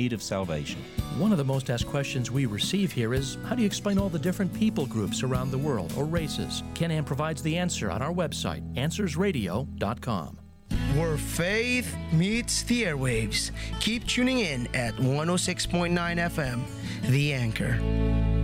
need of salvation. One of the most asked questions we receive here is, how do you explain all the different people groups around the world or races? Ken Ham provides the answer on our website, AnswersRadio.com. Where faith meets the airwaves. Keep tuning in at 106.9 FM, The Anchor.